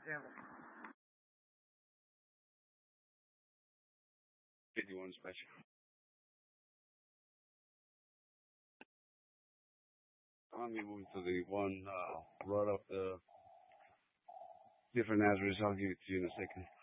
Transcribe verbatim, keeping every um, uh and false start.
Yeah. fifty-one special. Let me move to the one uh, right up the different address. I'll give it to you in a second.